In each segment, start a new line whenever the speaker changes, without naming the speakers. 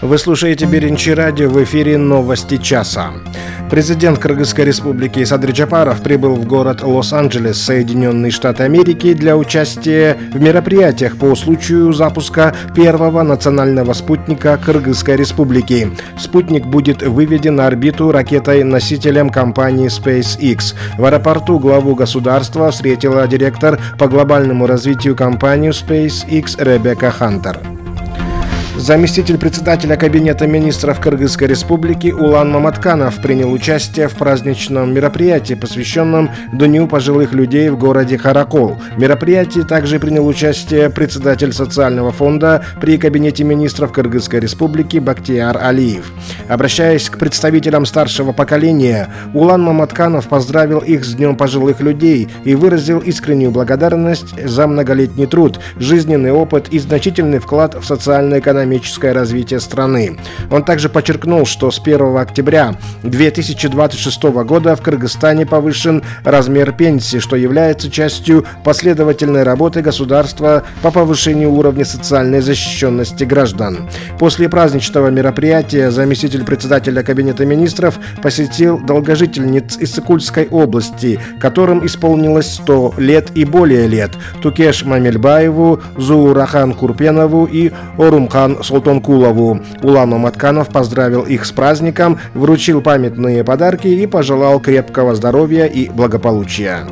Вы слушаете Беренчи радио, в эфире новости часа. Президент Кыргызской республики Садыр Джапаров прибыл в город Лос-Анджелес, Соединенные Штаты Америки, для участия в мероприятиях по случаю запуска первого национального спутника Кыргызской республики. Спутник будет выведен на орбиту ракетой-носителем компании SpaceX. В аэропорту главу государства встретила директор по глобальному развитию компании SpaceX Ребекка Хантер. Заместитель председателя Кабинета министров Кыргызской республики Улан Маматканов принял участие в праздничном мероприятии, посвященном Дню пожилых людей в городе Каракол. В мероприятии также принял участие председатель социального фонда при Кабинете министров Кыргызской республики Бактияр Алиев. Обращаясь к представителям старшего поколения, Улан Маматканов поздравил их с Днем пожилых людей и выразил искреннюю благодарность за многолетний труд, жизненный опыт и значительный вклад в социально-экономическое развитие страны. Он также подчеркнул, что с 1 октября 2026 года в Кыргызстане повышен размер пенсии, что является частью последовательной работы государства по повышению уровня социальной защищенности граждан. После праздничного мероприятия заместитель председателя Кабинета министров посетил долгожительниц Иссыкульской области, которым исполнилось 100 лет и более лет: Тукеш Мамельбаеву, Зуурахан Курпенову и Орумхан Солтонкулову. Улан Маматканов поздравил их с праздником, вручил памятные подарки и пожелал крепкого здоровья и благополучия.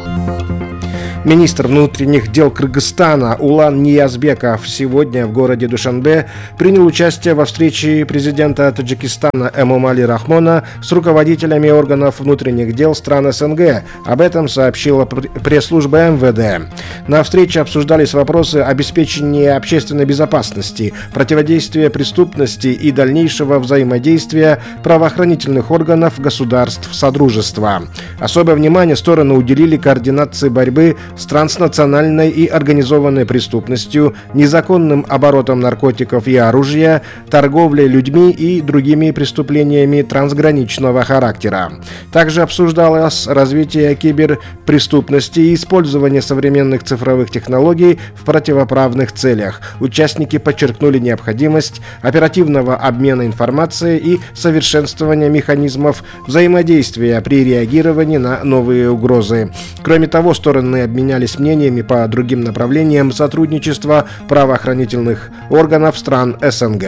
Министр внутренних дел Кыргызстана Улан Ниязбеков сегодня в городе Душанбе принял участие во встрече президента Таджикистана Эмомали Рахмона с руководителями органов внутренних дел стран СНГ. Об этом сообщила пресс-служба МВД. На встрече обсуждались вопросы обеспечения общественной безопасности, противодействия преступности и дальнейшего взаимодействия правоохранительных органов государств Содружества. Особое внимание стороны уделили координации борьбы с транснациональной и организованной преступностью, незаконным оборотом наркотиков и оружия, торговлей людьми и другими преступлениями трансграничного характера. Также обсуждалось развитие киберпреступности и использование современных цифровых технологий в противоправных целях. Участники подчеркнули необходимость оперативного обмена информацией и совершенствования механизмов взаимодействия при реагировании на новые угрозы. Кроме того, стороны обменялись мнениями по другим направлениям сотрудничества правоохранительных органов стран СНГ.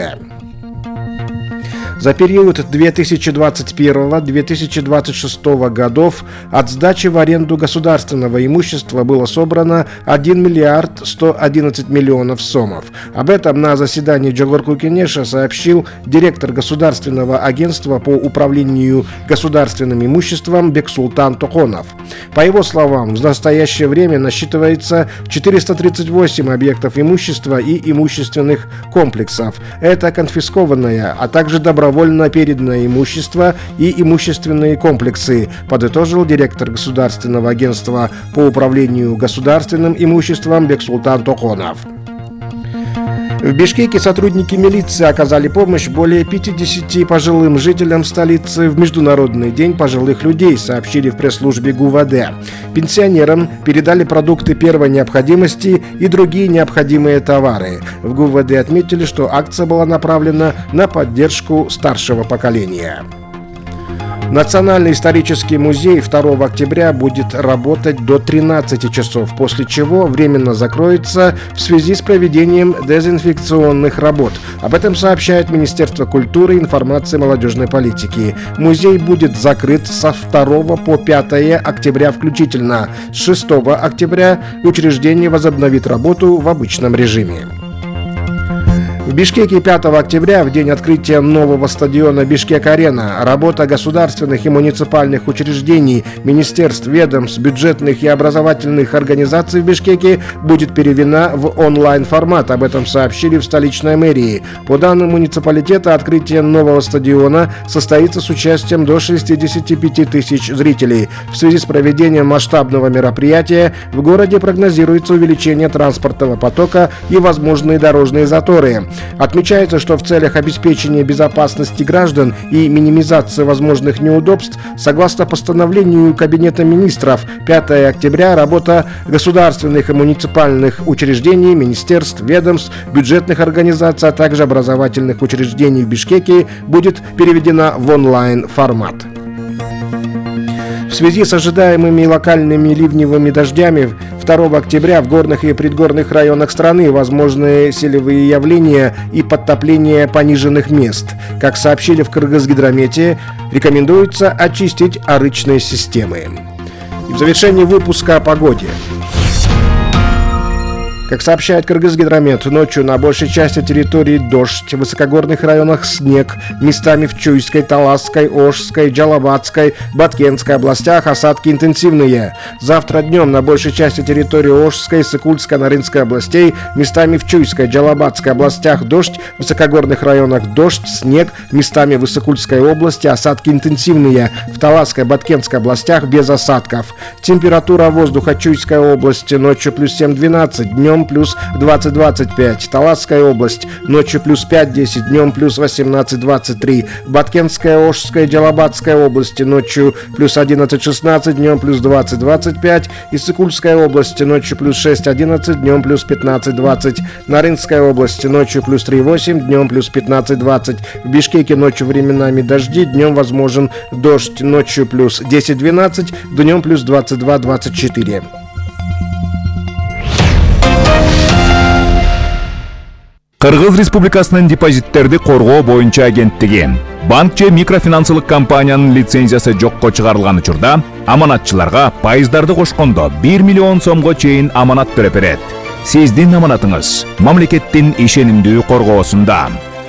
За период 2021-2026 годов от сдачи в аренду государственного имущества было собрано 1 миллиард 111 миллионов сомов. Об этом на заседании Джогорку Кенеша сообщил директор Государственного агентства по управлению государственным имуществом Бексултан Токонов. По его словам, в настоящее время насчитывается 438 объектов имущества и имущественных комплексов. Это конфискованное, а также добровольно переданное имущество и имущественные комплексы, подытожил директор Государственного агентства по управлению государственным имуществом Бексултан Токонов. В Бишкеке сотрудники милиции оказали помощь более 50 пожилым жителям столицы в Международный день пожилых людей, сообщили в пресс-службе ГУВД. Пенсионерам передали продукты первой необходимости и другие необходимые товары. В ГУВД отметили, что акция была направлена на поддержку старшего поколения. Национальный исторический музей 2 октября будет работать до 13 часов, после чего временно закроется в связи с проведением дезинфекционных работ. Об этом сообщает Министерство культуры, информации и молодежной политики. Музей будет закрыт со 2 по 5 октября включительно. С 6 октября учреждение возобновит работу в обычном режиме. В Бишкеке 5 октября, в день открытия нового стадиона Бишкек-Арена, работа государственных и муниципальных учреждений, министерств, ведомств, бюджетных и образовательных организаций в Бишкеке будет переведена в онлайн-формат. Об этом сообщили в столичной мэрии. По данным муниципалитета, открытие нового стадиона состоится с участием до 65 тысяч зрителей. В связи с проведением масштабного мероприятия в городе прогнозируется увеличение транспортного потока и возможные дорожные заторы. Отмечается, что в целях обеспечения безопасности граждан и минимизации возможных неудобств, согласно постановлению Кабинета министров 5 октября, работа государственных и муниципальных учреждений, министерств, ведомств, бюджетных организаций, а также образовательных учреждений в Бишкеке будет переведена в онлайн-формат. В связи с ожидаемыми локальными ливневыми дождями 2 октября в горных и предгорных районах страны возможны селевые явления и подтопление пониженных мест. Как сообщили в Кыргызгидромете, рекомендуется очистить арычные системы. И в завершении выпуска о погоде. Как сообщает Кыргызгидромет, ночью на большей части территории дождь, в высокогорных районах снег, местами в Чуйской, Таласской, Ошской, Джалабатской, Баткенской областях осадки интенсивные. Завтра днем на большей части территории Ошской, Сыкульской, Нарынской областей, местами в Чуйской, Джалабатской областях дождь, в высокогорных районах дождь, снег, местами в Сыкульской области осадки интенсивные, в Таласской, Баткенской областях без осадков. Температура воздуха Чуйской области ночью плюс 7-12, днем плюс 20-25. Таласская область ночью плюс 5-10, днем плюс 18-23. Баткенская, Ошская, Джалабатская области ночью плюс 11-16, днем плюс 20-25. И Сыкульская область ночью плюс 6-11, днем плюс 15-20. Нарынская область ночью плюс 3-8, днем плюс 15-20. В Бишкеке ночью временами дожди, днем возможен дождь, ночью плюс 10-12, днем плюс 22-24.
Кыргыз Республикасынын депозиттерди коргоо боюнча агенттиги банк же микрофинансылык компаниянын лицензиясы жокко чыгарылган учурда аманатчыларга пайыздарды кошкондо 1 миллион сомго чейин аманат төлөп берет. Сиздин аманатыңыз мамлекеттин ишенимдүү коргоосунда.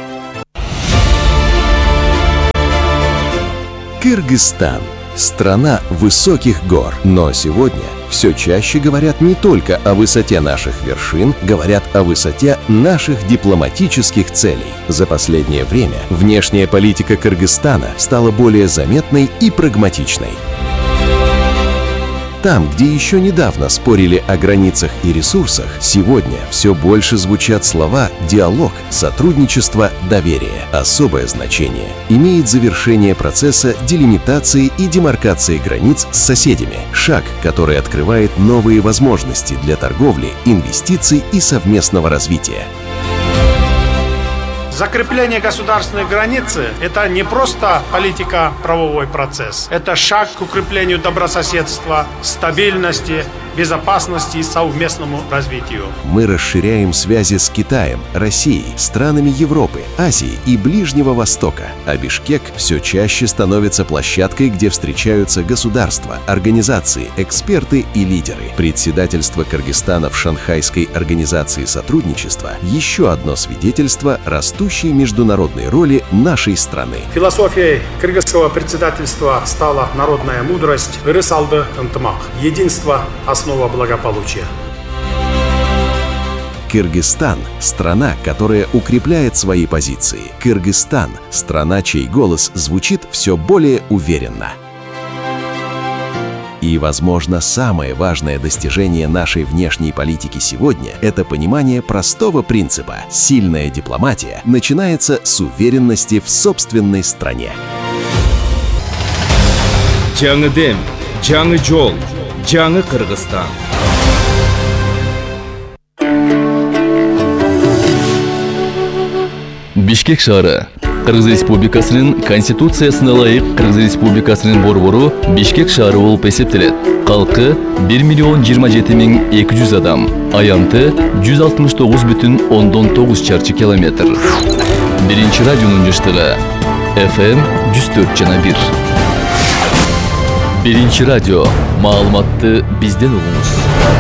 Кыргызстан – страна высоких гор, но сегодня все чаще говорят не только о высоте наших вершин, говорят о высоте наших дипломатических целей. За последнее время внешняя политика Кыргызстана стала более заметной и прагматичной. Там, где еще недавно спорили о границах и ресурсах, сегодня все больше звучат слова «диалог», «сотрудничество», «доверие». Особое значение имеет завершение процесса делимитации и демаркации границ с соседями. Шаг, который открывает новые возможности для торговли, инвестиций и совместного развития.
Закрепление государственной границы – это не просто политико-правовой процесс. Это шаг к укреплению добрососедства, стабильности, безопасности и совместному развитию.
Мы расширяем связи с Китаем, Россией, странами Европы, Азии и Ближнего Востока. А Бишкек все чаще становится площадкой, где встречаются государства, организации, эксперты и лидеры. Председательство Кыргызстана в Шанхайской организации сотрудничества – еще одно свидетельство растущей международной роли нашей страны.
Философией кыргызского председательства стала народная мудрость «Ырысалды ынтымак» – единство – основа благополучия.
Кыргызстан – страна, которая укрепляет свои позиции. Кыргызстан – страна, чей голос звучит все более уверенно. И, возможно, самое важное достижение нашей внешней политики сегодня – это понимание простого принципа: сильная дипломатия начинается с уверенности в собственной стране.
Жаңы дем, жаңы жол, жаңы Кыргызстан.
Бишкек шаары Кыргыз Республикасынын Конституциясына ылайык Кыргыз Республикасынын борбору Бишкек шаары болуп эсептелет. Калкы 1 миллион 27 200 адам, аянты 169,9 чарчы километр. Биринчи радионун жыштыгы FM 104,1. Биринчи радио, маалыматты бизден угуңуз.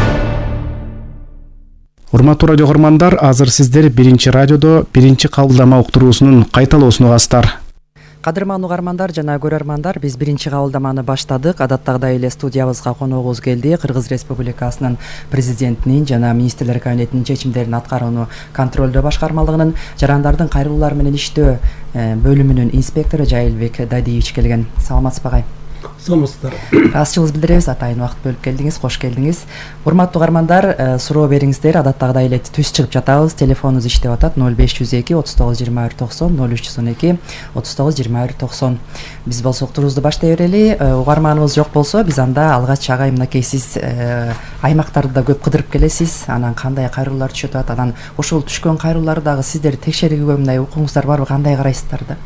Урматтуу радио көрмандар, азыр сиздер биринчи радиодо биринчи кабылдама уктуруусунун кайталоосун угасыздар.
Кадырман угармандар жана көрөрмандар, биз биринчи кабылдаманы баштадык. Адаттагыдай эле студиябызга коногубуз келди. Кыргыз Республикасынын президентинин жана министрлер кабинетинин чечимдерин аткарууну контролдоо башкармалыгынын жарандардын кайрылуулары менен иштөө бөлүмүнүн инспектору Жайылбек Дадиевич келген. Саламатсызбы агай?
Саламатсыздар.
Ыраазычылыгыбызды билдиребиз, атайын убакыт бөлүп келдиңиз, кош келдиңиз. Урматтуу угармандар, суроо бериңиздер, адаттагыдай эле түз чыгып жатабыз. Телефонубуз иштеп атат 0502 39 21 90 0312 39 21 90. Биз болсо уктуруубузду баштай берели. Угарманыбыз жок болсо, биз анда алгач агай мынакей сиз аймактарды да көп кыдырып келесиз. Анан кандай кайрылуулар түшүп атат, анан ошол түшкөн кайрылууларды дагы сиздер текшерүүгө мындай укуңуздар барбы, кандай карайсыздар да?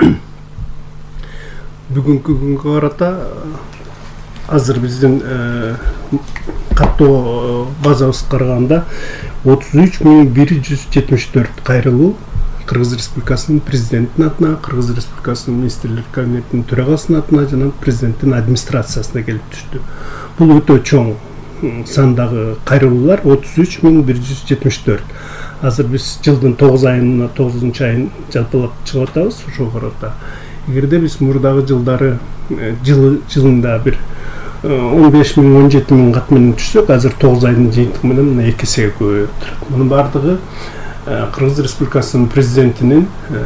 Бүгүнкү күнгө карата азыр биздин каттоо базабызга караганда 33.174 кайрылуу Кыргыз Республикасынын президентинин атына, Кыргыз Республикасынын министрлер кабинетинин төрагасынын атына жана президенттин администрациясына келип түштү. Бул өтө чоң сандагы кайрылуулар 33.174. Азыр биз жылдын 9 айын жалпылап чыгып атабыз ошого карата. Эгерде биз мурдагы жылдары жылында бир 15.000-17 миң кат менен түшсөк, азыр 9 айдын жыйынтыгы менен 2 эсеге көбөйүп турат. Мунун бардыгы Кыргыз Республикасынын президентинин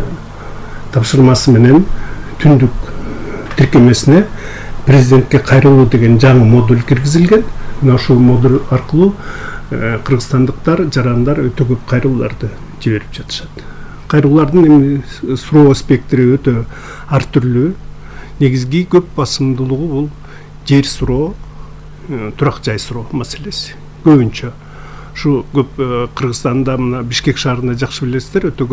тапшырмасы менен түндүк тиркемесине президентке кайрылуу деген жаңы модуль киргизилген. Мына ошол модуль аркылуу кыргызстандыктар, жарандар өтө көп кайрылууларды жиберип жатышат. Кайрылуулардын суроо спектри өтө ар түрлүү. Негизги көп басымдуулугу бул жер суроо, турак жай суроо маселеси. Көбүнчө ушу көп Кыргызстанда, мына Бишкек шаарында жакшы билесиздер, өтө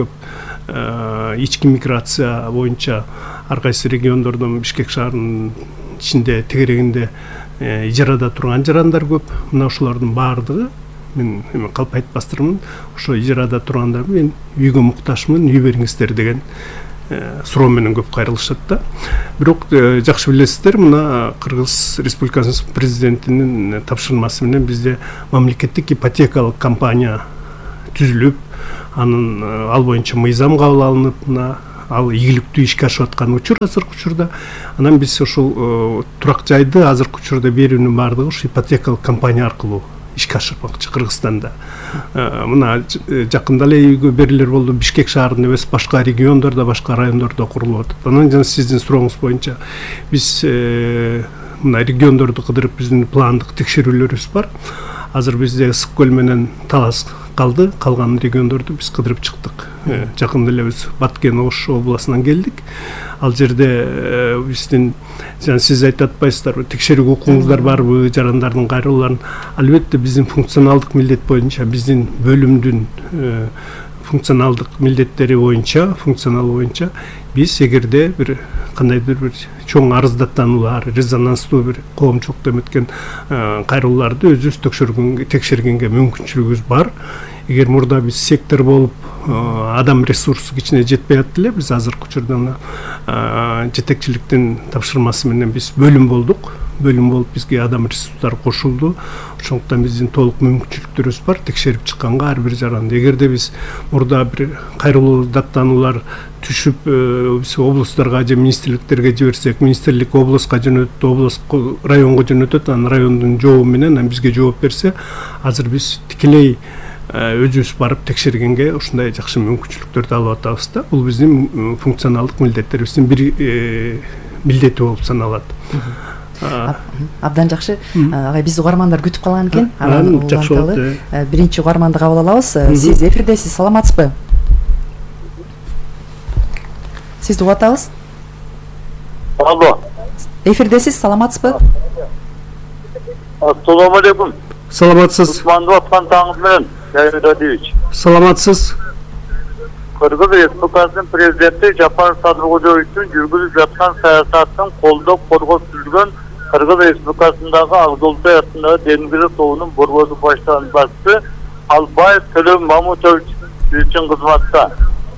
көп ички миграция боюнча ар кайсы региондордон Бишкек шаарынын ичинде, тегерегинде ижарада турган жарандар көп. Мына ошолордун баардыгы мен калп айтпастырмын, ошо ижарада тургандар мен үйгө муктажмын, үй бериңиздер деген суроо менен көп кайрылышат да. Бирок жакшы билесиздер, мына Кыргыз Республикасынын президентинин тапшырмасы менен бизде мамлекеттик ипотекалык компания түзүлүп, анын ал боюнча мыйзам кабыл алынып, мына ал ийгиликтүү ишке ашып аткан азыркы учурда. Анан биз ошол турак жайды азыркы учурда берүүнүн баардыгы ушу ипотекалык компания аркылуу ишке ашырмакчы Кыргызстанда. Мына жакында эле үйгө берилер болду, Бишкек шаарында эмес, башка региондордо, башка райондордо курулуп атат. Анан жана сиздин сурооңуз боюнча биз мына региондорду кыдырып биздин пландык текшерүүлөрүбүз бар. Азыр бизде Ысык көл менен Талас калды, калган региондорду биз кыдырып чыктык. Жакында эле биз Баткен Ош областынан келдик. Ал жерде биздин, жана сиз айтып атпайсыздарбы, текшерүүгө укуңуздар барбы, жарандардын кайрылууларын? Албетте биздин функционалдык милдет боюнча, биздин бөлүмдүн функционалдык милдеттери боюнча, биз эгерде бир кандайдыр бир чоң арыздаттануулар, резонанстуу бир коомчулукта эметкен кайрылууларды өзүбүз текшергенге мүмкүнчүлүгүбүз бар. Эгер мурда биз сектор болуп адам ресурсу кичине жетпей атты эле, биз азыркы учурда жетекчиликтин тапшырмасы менен биз бөлүм болуп бизге адам ресурстары кошулду. Ошондуктан биздин толук мүмкүнчүлүктөрүбүз бар текшерип чыкканга ар бир жаранды. Эгерде биз мурда бир кайрылуу даттануулар түшүп биз облустарга же министрликтерге жиберсек, министрлик областка жөнөтөт, област районго жөнөтөт, анан райондун жообу менен бизге жооп берсе, азыр биз тикелей өзүбүз барып текшергенге ушундай жакшы мүмкүнчүлүктөрдү алып атабыз да. Бул биздин функционалдык милдеттерибиздин бир милдети болуп саналат.
Абдан жакшы. Агай, биз угармандар күтүп калган экен. Анан жакшы болот. Биринчи угарманды кабыл алабыз. Сиз эфирдесиз, саламатсызбы? Сизди угуп атабыз.
Алло.
Эфирдесиз, саламатсызбы?
Ассаламу алейкум.
Саламатсыз.
Кутманды аткан таңыз менен, Жайыр Радиевич.
Саламатсыз.
Кыргыз Республикасынын президенти Жапар Садыркожоевичтин жүргүзүп жаткан саясаттын колдоп коргоп жүргөн Кыргыз Республикасындагы Акжолтой атындагы демгири тобунун борбордук баштаанчысы Албаев Төлөм Мамутович үчүн кызматта.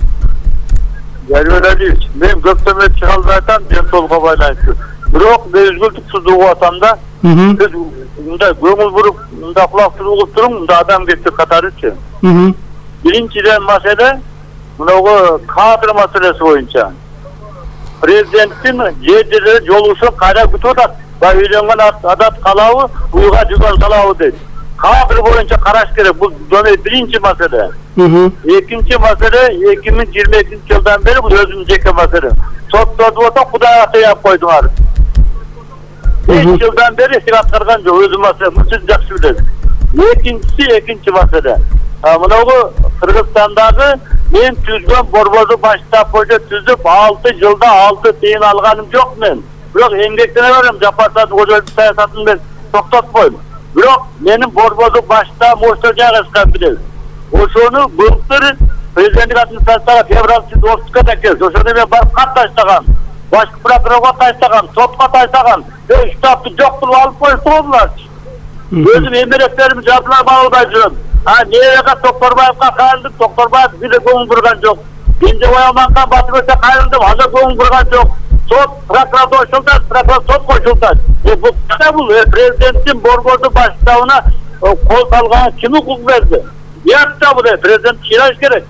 Жайыр Радиевич, мен көптөмөт чыгалып айтам, ден соолукка байланыштуу. Бирок мезгилдик сузууп атам да. Сиз мындай көңүл буруп, мындай кулак туруп туруң, мындай адам кетти катарычы. Биринчиден маселе мынау кадр маселеси боюнча. Президенттин жерде жолугушун кайра күтүп атат. Ба үйлөнгөн адат калабы, уйга жүгөн талабы дейт. Кадр боюнча караш керек. Бул биринчи маселе. Экинчи маселе 2022-жылдан бери бул өзүнүн жеке маселе. Соттотуп атат, Кудайга тыяп койдуңар. 5 yıldan beri iş atkargan yok özüm masala. Bunu siz жақсы bilesiz. Ekinci masala. Mınağı Kırgızstandagı men tüzgön borbozu başta boyunca tüzüp 6 yılda 6 tiyin alganım yok men. Biroq emgektene veririm. Japarsatın koca sayasatını ben toktotpoyum. Biroq menin borbozu başta moştoja kıskan bilesiz. Oşonu былтыр президенттик администрацияга февралчы достукка да келди. Ошондо мен барып кат таштагам. Башкы прокурорго таштагам, сотко таштагам. Штабты жок кылып алып коюштуңузларчы. Өзүм эмереттеримди жабылап албай жүрөм. Нерага Токторбаевга кайрылдым, Токторбаев бире көңүл бурган жок. Кенжебай Аманкан Батырбекке кайрылдым, азыр көңүл бурган жок. Сот прокурор ошолтат, прокурор сот кошултат. Бул президенттин борборду баштабына кол салганга ким укук берди? Yapta bu da prezident çiğneş gerek.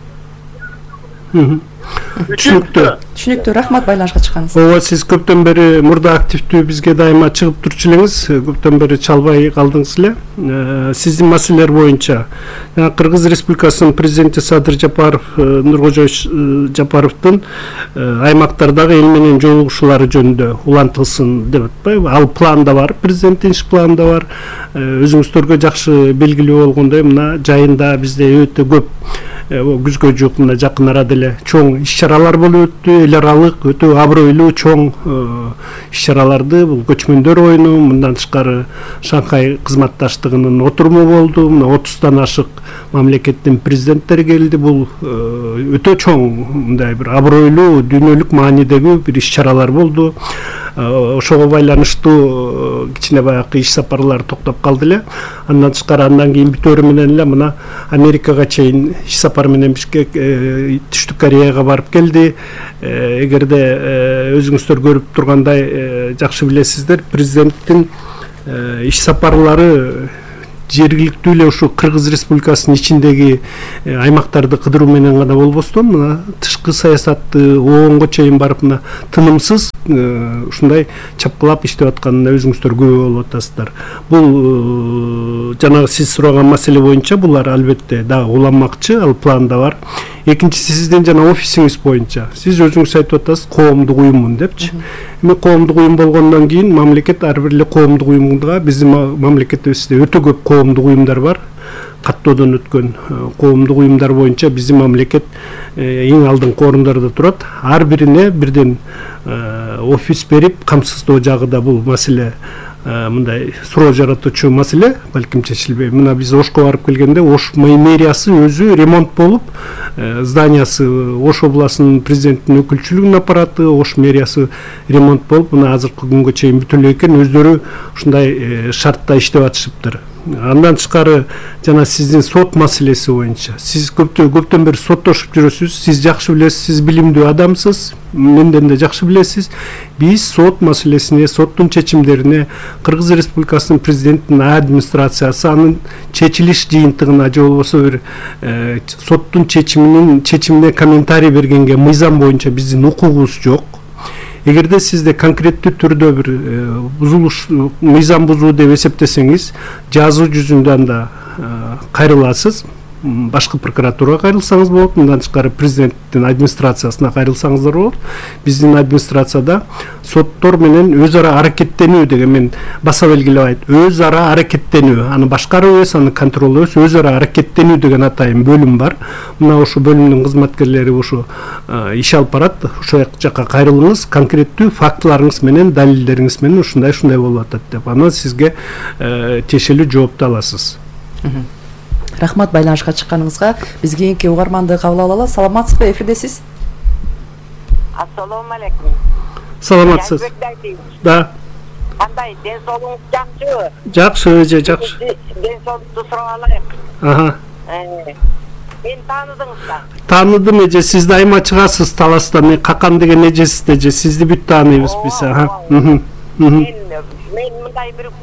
Түшүнүктүү, рахмат байланышка чыкканыңызга.
Ооба, сиз көптөн бери мурда активдүү бизге дайыма чыгып турчу элеңиз, көптөн бери чалбай калдыңыз эле. Сиздин маселелер боюнча Кыргыз Республикасынын президенти Садыр Жапаров, Нуркожо Жапаровдун аймактардагы эл менен жолугушуулары жөнүндө улантылсын деп атпайбы? Ал планда бар, президенттин иш планында бар. Өзүңүздөргө жакшы белгилүү болгондой, мына жайында бизде өтө көп күзгө жук мына жакын арада эле чоң иш-чаралар болуп өттү, эл аралык өтө абройлуу чоң иш-чараларды бул көчмөндөр оюну, мындан тышкары Шанхай кызматташтыгынын отуруму болду. Мына 30тан ашык мамлекеттин президенттери келди. Бул өтө чоң мындай бир абройлуу дүйнөлүк маанидеги бир иш-чаралар болду. Ошого байланыштуу кичине баягы иш сапарлар токтоп калды эле. Андан тышкары андан кийин бүтөөрү менен эле мына Америкага чейин иш сапар менен Бишкек Түштүк Кореяга барып келди. Эгерде өзүңүздөр көрүп тургандай жакшы билесиздер, президенттин иш сапарлары жергиликтүү эле ушу Кыргыз Республикасынын ичиндеги аймактарды кыдыруу менен гана болбостон, мына тышкы саясатты оонго чейин барып мына тынымсыз ушундай чапкылап иштеп атканына өзүңүздөр күбө болуп атасыздар. Бул жанагы сиз сураган маселе боюнча булар албетте дагы уланмакчы, ал планда бар. Экинчиси сиздин жана офисиңиз боюнча сиз өзүңүз айтып атасыз, коомдук уюммун депчи. Эми коомдук уюм болгондон кийин мамлекет ар бир эле коомдук уюмга, биздин мамлекетибизде өтө көп коомдук уюмдар бар. Каттоодон өткөн коомдук уюмдар боюнча биздин мамлекет эң алдыңкы орундарда турат. Ар бирине бирден офис берип камсыздоо жагы да бул маселе мындай суроо жаратуучу маселе балким чечилбей. Мына биз Ошко барып келгенде Ош мэриясы өзү ремонт болуп, зданиясы Ош областынын президенттин өкүлчүлүгүнүн аппараты, Ош мэриясы ремонт болуп, мына азыркы күнгө чейин бүтүлө экен, өздөрү ушундай шартта иштеп атышыптыр. Андан тышкары жана сиздин сот маселеси боюнча сиз көптөн бери соттошуп жүрөсүз. Сиз жакшы билесиз, сиз билимдүү адамсыз, менден да жакшы билесиз. Биз сот маселесине, соттун чечимдерине Кыргыз Республикасынын президентинин администрациясы анын чечилиш жыйынтыгына же болбосо бир соттун чечимине комментарий бергенге мыйзам боюнча биздин укугубуз жок. Эгерде сизде конкреттүү түрдө бир бузулуш, мыйзам бузуу деп эсептесеңиз, жазуу жүзүндөн да кайрыласыз. Башкы прокуратурага кайрылсаңыз болот, мындан тышкары президенттин администрациясына кайрылсаңыздар болот. Биздин администрацияда соттор менен өз ара аракеттенүү деген мен баса белгилеп айт. Өз ара аракеттенүү, аны башкаруу эмес, аны контролдоо эмес, өз ара аракеттенүү деген атайын бөлүм бар. Мына ошо бөлүмдүн кызматкерлери ошо иш алып барат. Ошол жакка кайрылыңыз, конкреттүү фактыларыңыз менен, далилдериңиз менен ушундай болуп атат деп, анан сизге тиешелүү жоопту аласыз.
Рахмат байланышка чыкканыңызга. Биз кийинки угарманды кабыл алалы. Саламатсызбы, эфирдесиз?
Ассаламу алейкум.
Саламатсыз. Да.
Кандай ден соолугуңуз жакшыбы?
Жакшы, жакшы.
Ден соолукту сурап алайык.
Аха.
Мен тааныдыңыз да?
Тааныдым эже, сиз дайыма чыгасыз Таластан. Мен Какан деген эжесиз эже, сизди бүт тааныйбыз биз.
Мен мындай бир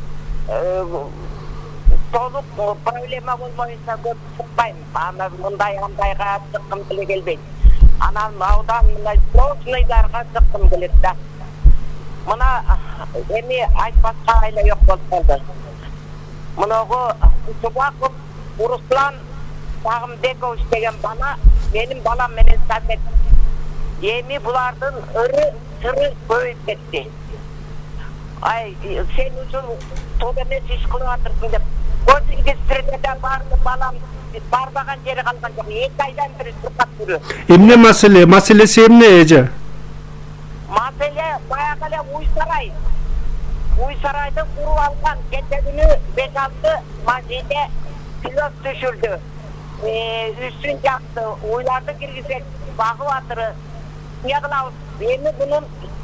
толук проблема болмойса көп чыкпайм. Аны мындайга чыккым деле келбейт. Анан аудан мындай сложныйларга чыккым келет да. Мына эми айтпаска айла жок болуп калды. Мынагы Субаков Руслан Сагымбекович деген бала менин балам менен садет. Эми булардын ыры сыры көбөйүп кетти. Ай, сен ушул топ эмес иш кылып атырсың деп. Көзүң кестирде барды балам барбаган жери калган жок. 2 айдан бери туркап жүрү.
Эмне маселе? Маселеси эмне эже?
Маселе баягы эле Уй-Сарай. Уй-Сарайды куруп алган кече күнү 5-6 мажиде пилот түшүрдү. Үстүн жакты уйларды киргизет багып атыры. Эмне кылабыз? Эми бунун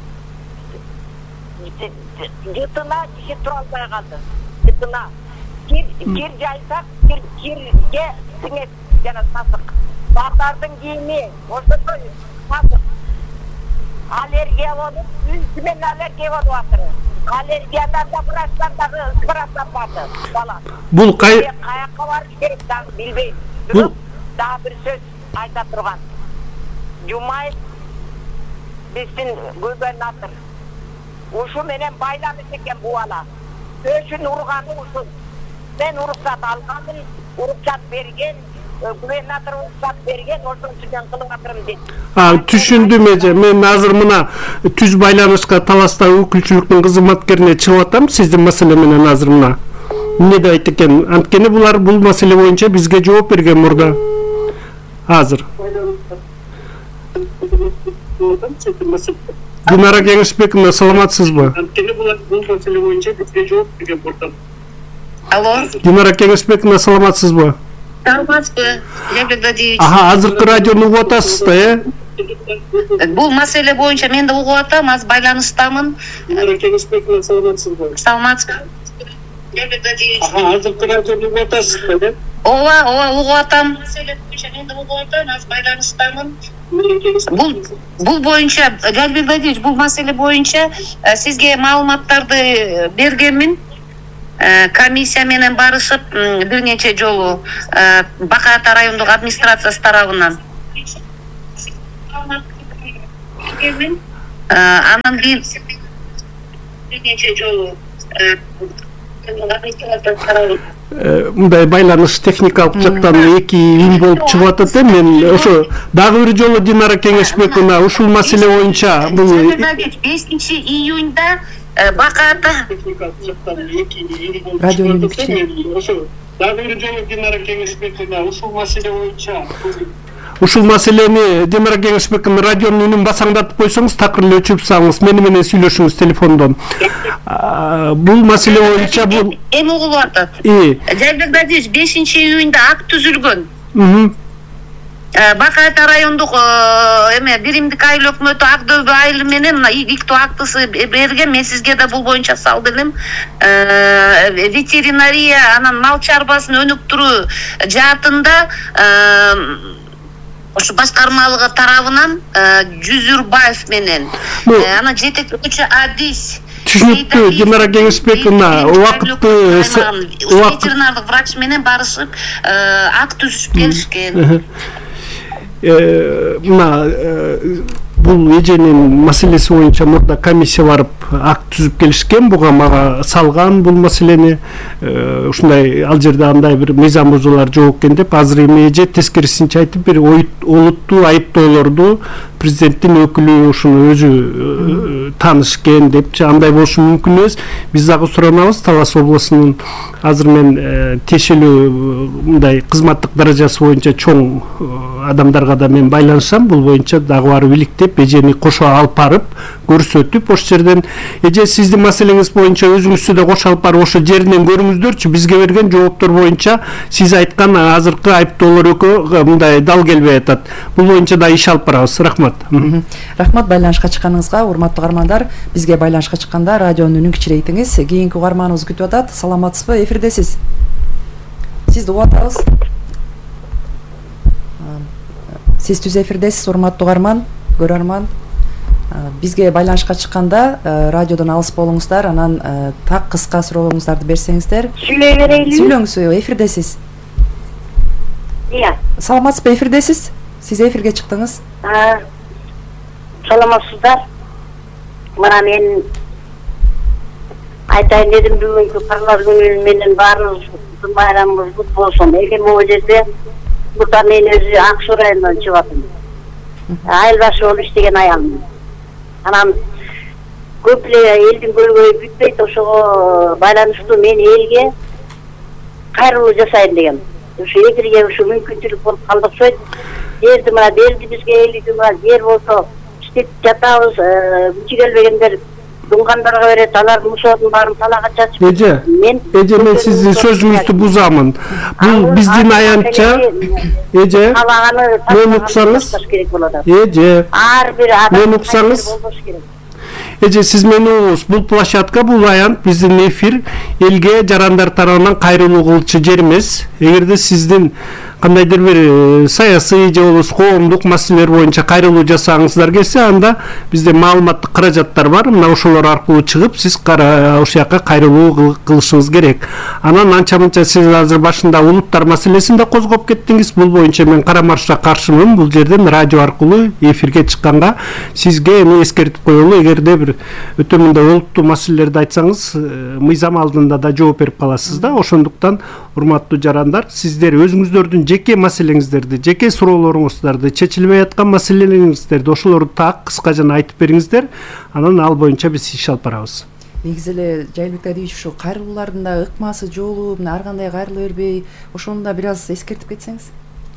жытына киши тура албай калды. Жытына кир жайсак, кирге сиңет жана сасык. Бактардын кийими ошондой сасык. Аллергия болуп, үстүнөн аллергия болуп атыры. Аллергиядан да врачтан дагы сыпыраттанбады бала.
Бул
каякка барыш керек дагы билбейм. Бирок дагы бир сөз айта турган. Жумаев биздин губернатор ушу менен байланыш экен бул бала. Өчүн урганы ушул. Мен уруксат алганмын, уруксат берген, губернатор уруксат берген, ошон үчүн кылып атырмын дейт.
Түшүндүм эже. Мен азыр мына түз байланышка таласта өкүлчүлүктүн кызматкерине чыгып атам сиздин маселе менен азыр мына. Эмне дейт экен? Анткени булар бул маселе боюнча бизге жооп берген мурда. Азыр. Динара Кеңешбековна, саламатсызбы?
Анткени булар бул маселе боюнча бизге жооп берген мурда. Алло.
Динара Кеңешбековна, саламатсызбы?
Саламатсызбы, Жабек Дадиевич.
Азыркы радиону угуп атасыз да,
Бул маселе боюнча мен да угуп атам, аз байланыштамын.
Динара Кеңешбековна, саламатсызбы?
Саламатсызбы. Жабек Дадиевич.
Азыркы радиону угуп атасыз да,
Ооба, угуп атам. Маселе боюнча мен да угуп атам, аз байланыштамын. Бул боюнча, Жабек Дадиевич, бул маселе боюнча сизге маалыматтарды бергенмин. Комиссия менен барышып бир нече жолу Бак Ата райондук администрациясы тарабынан. Анан кийин бир нече жолу
мындай байланыш техникалык жактан 2 үй болуп чыгып атат. Мен ошо дагы бир жолу Динара Кеңешбековна ушул маселе боюнча бул
5-июньда Бак Ата
радионун кичине
ошо дагы бир жолу Динара Кеңешбековна ушул маселе боюнча ушул маселени Динара Кеңешбековна радионун үнүн басаңдатып койсоңуз, такыр эле өчүрүп салыңыз, мени менен сүйлөшүңүз телефондон. Бул маселе боюнча бул
эми угулуп атат. Жайбек Дадиевич, 5-июньда акт түзүлгөн. Бак Ата райондук биримдик айыл өкмөтү Акдөбү айылы менен иктөө актысы берген. Мен сизге да бул боюнча салды элем. Ветеринария анан мал чарбасын өнүктүрүү жаатында ошо башкармалыгы тарабынан Жүзүрбаев менен анан жетекчи адис
түшүнүктүү Динара Кеңешбековна
ветеринардык врач менен барышып акт түзүшүп келишкен.
Мына бул эженин маселеси боюнча мурда комиссия барып акт түзүп келишкен, буга мага салган бул маселени. Ушундай ал жерде андай бир мыйзам бузуулар жок экен деп, азыр эми эже тескерисинче айтып бир олуттуу айыптоолорду президенттин өкүлү ушуну өзү тааныш экен депчи, андай болушу мүмкүн эмес. Биз дагы суранабыз Талас облусунун азыр мен тиешелүү мындай кызматтык даражасы боюнча чоң адамдарга да мен байланышам, бул боюнча дагы барып иликтеп эжени кошо алып барып көрсөтүп, ошол жерден эже сиздин маселеңиз боюнча өзүңүздү да кошо алып барып ошол жеринен көрүңүздөрчү. Бизге берген жооптор боюнча сиз айткан азыркы айыптоолор экөө мындай дал келбей атат. Бул боюнча да иш алып барабыз. Рахмат.
Рахмат байланышка чыкканыңызга. Урматтуу угармандар, бизге байланышка чыкканда радионун үнүн кичирейтиңиз. Кийинки угарманыбыз күтүп атат. Саламатсызбы? Эфирдесиз. Сизди угуп атабыз. Сиз түз эфирдесиз, урматтуу угарман, көрөрман. Бизге байланышка чыкканда радиодон алыс болуңуздар, анан так кыска суроолоруңуздарды берсеңиздер.
Сүйлөй берейли.
Сүйлөңүз, эфирдесиз. Саламатсызбы? Эфирдесиз. Сиз эфирге чыктыңыз.
Саламатсыздар. Мына мен айтайын дедим, бүгүнкү карлар күнү менен баарыбыздын байрамыбыз кут болсун. Эки могу жерде бута мен өзү Ак Суу районунан чыгып атам. Айыл башы болуп иштеген аялмын. Анан
көп эле элдин көйгөйү бүтпөйт, ошого байланыштуу мен элге кайрылуу жасайм дегем. Ушу эгерге ушу мүмкүнчүлүк болуп калды окшойт. Жерди мына берди бизге, элиги мына жер болсо иштеп жатабыз, күчү келбегендер дуңгандарга берет, алар мусордун баарын талаага чачып.
Мен сиздин сөзүңүздү бузамын. Бул биздин аянтча. Мен уксаңыз. Ар бир адам уксаңыз. Сиз мени угуңуз. Бул площадка, бул аянт биздин эфир элге жарандар тарабынан кайрылуу кылчу жер эмес. Эгерде сиздин кандайдыр бир саясий же болбосо коомдук маселелер боюнча кайрылуу жасагыңыздар келсе, анда бизде маалыматтык каражаттар бар. Мына ошолор аркылуу чыгып, сиз ошол жака кайрылуу кылышыңыз керек. Анан анча-мынча сиз азыр башында улуттар маселесин да козгоп кеттиңиз. Бул боюнча мен карама-каршы каршымын. Бул жерден радио аркылуу эфирге чыкканга сизге эми эскертип коелу. Эгерде бир өтө мындай олуттуу маселелерди айтсаңыз, мыйзам алдында да жооп берип каласыз да. Ошондуктан урматтуу жарандар, сиздер өзүңүздөрдүн жеке маселеңиздерди, жеке суроолоруңуздарды, чечилбей аткан маселелериңиздерди ошолорду так кыска жана айтып бериңиздер. Анан ал боюнча биз иш алып барабыз.
Негизи эле Жайылбек Тадиевич, ушу кайрылуулардын да ыкмасы жолу, ар кандай кайрыла бербей, ошону да бир аз эскертип кетсеңиз.